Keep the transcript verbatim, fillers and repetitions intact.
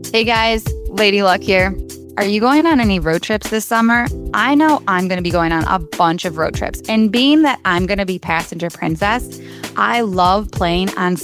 Hey guys, Lady Luck here. Are you going on any road trips this summer? I know I'm going to be going on a bunch of road trips. And being that I'm going to be passenger princess, I love playing on